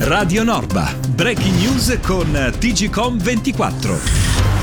Radio Norba, breaking news con TGcom 24.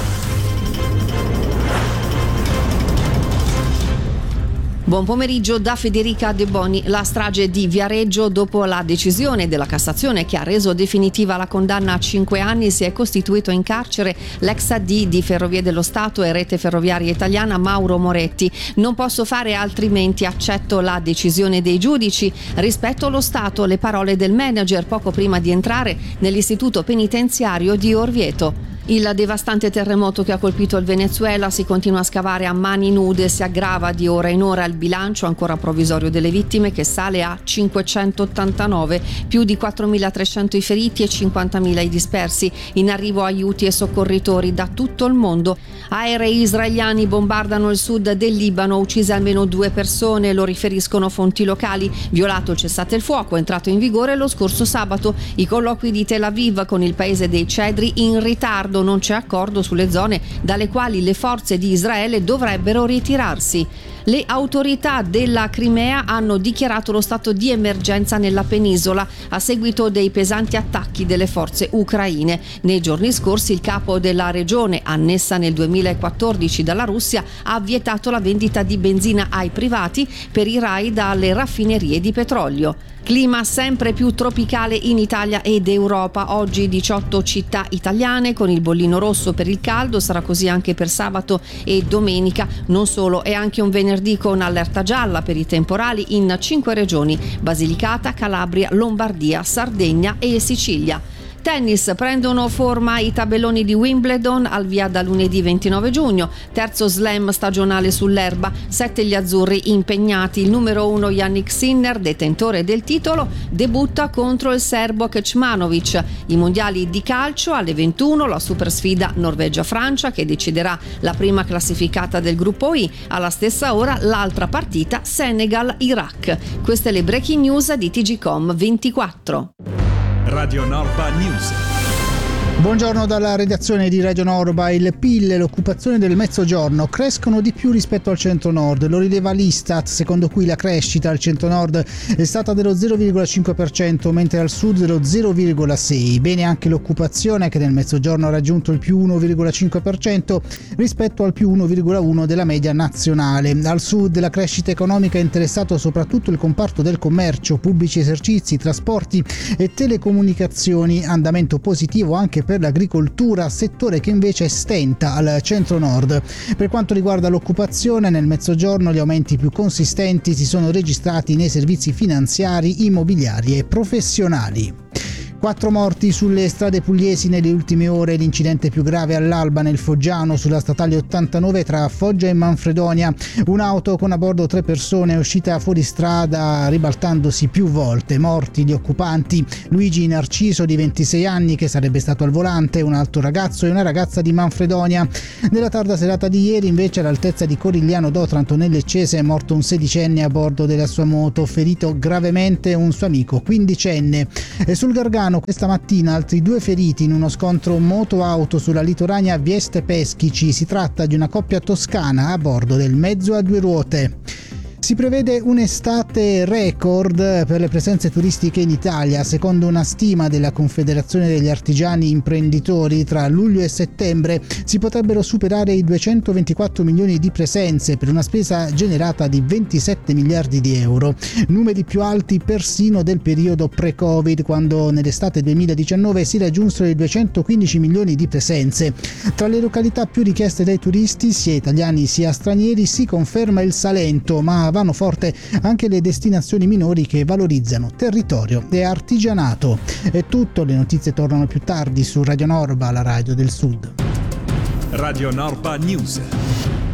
Buon pomeriggio da Federica De Boni. La strage di Viareggio, dopo la decisione della Cassazione che ha reso definitiva la condanna a 5 anni, si è costituito in carcere l'ex AD di Ferrovie dello Stato e Rete Ferroviaria Italiana Mauro Moretti. Non posso fare altrimenti, accetto la decisione dei giudici. Rispetto allo Stato, le parole del manager poco prima di entrare nell'istituto penitenziario di Orvieto. Il devastante terremoto che ha colpito il Venezuela si continua a scavare a mani nude, si aggrava di ora in ora il bilancio ancora provvisorio delle vittime, che sale a 589, più di 4.300 i feriti e 50.000 i dispersi. In arrivo aiuti e soccorritori da tutto il mondo. Aerei israeliani bombardano il sud del Libano, uccise almeno 2 persone, lo riferiscono fonti locali. Violato il cessate il fuoco, entrato in vigore lo scorso sabato. I colloqui di Tel Aviv con il paese dei cedri in ritardo. Non c'è accordo sulle zone dalle quali le forze di Israele dovrebbero ritirarsi. Le autorità della Crimea hanno dichiarato lo stato di emergenza nella penisola a seguito dei pesanti attacchi delle forze ucraine. Nei giorni scorsi il capo della regione, annessa nel 2014 dalla Russia, ha vietato la vendita di benzina ai privati per i raid alle raffinerie di petrolio. Clima sempre più tropicale in Italia ed Europa. Oggi 18 città italiane con il bollino rosso per il caldo, sarà così anche per sabato e domenica. Non solo, è anche un venerdì con allerta gialla per i temporali in 5 regioni: Basilicata, Calabria, Lombardia, Sardegna e Sicilia. Tennis, prendono forma i tabelloni di Wimbledon, al via da lunedì 29 giugno, terzo slam stagionale sull'erba, 7 gli azzurri impegnati. Il numero 1 Jannik Sinner, detentore del titolo, debutta contro il serbo Kecmanovic. I mondiali di calcio alle 21, la super sfida Norvegia-Francia che deciderà la prima classificata del gruppo I, alla stessa ora l'altra partita Senegal-Iraq. Queste le breaking news di TGcom 24. Radio Norba News. Buongiorno dalla redazione di Radio Norba. Il PIL e l'occupazione del Mezzogiorno crescono di più rispetto al Centro-Nord. Lo rileva l'Istat, secondo cui la crescita al Centro-Nord è stata dello 0,5%, mentre al Sud dello 0,6%. Bene anche l'occupazione, che nel Mezzogiorno ha raggiunto il più 1,5% rispetto al più 1,1% della media nazionale. Al Sud la crescita economica ha interessato soprattutto il comparto del commercio, pubblici esercizi, trasporti e telecomunicazioni. Andamento positivo anche per l'agricoltura, settore che invece stenta al centro-nord. Per quanto riguarda l'occupazione, nel Mezzogiorno gli aumenti più consistenti si sono registrati nei servizi finanziari, immobiliari e professionali. 4 morti sulle strade pugliesi nelle ultime ore. L'incidente più grave all'alba nel Foggiano, sulla statale 89 tra Foggia e Manfredonia. Un'auto con a bordo 3 persone è uscita fuori strada ribaltandosi più volte. Morti gli occupanti: Luigi Narciso di 26 anni, che sarebbe stato al volante, un altro ragazzo e una ragazza di Manfredonia. Nella tarda serata di ieri invece, all'altezza di Corigliano d'Otranto nel Leccese, è morto un 16enne a bordo della sua moto, ferito gravemente un suo amico 15enne. E sul Gargano questa mattina altri 2 feriti in uno scontro moto-auto sulla litoranea Vieste Peschici. Si tratta di una coppia toscana a bordo del mezzo a 2 ruote. Si prevede un'estate record per le presenze turistiche in Italia. Secondo una stima della Confederazione degli Artigiani Imprenditori, tra luglio e settembre si potrebbero superare i 224 milioni di presenze, per una spesa generata di 27 miliardi di euro. Numeri più alti persino del periodo pre-Covid, quando nell'estate 2019 si raggiunsero i 215 milioni di presenze. Tra le località più richieste dai turisti, sia italiani sia stranieri, si conferma il Salento, ma vanno forte anche le destinazioni minori che valorizzano territorio e artigianato. È tutto, le notizie tornano più tardi su Radio Norba, la radio del Sud. Radio Norba News.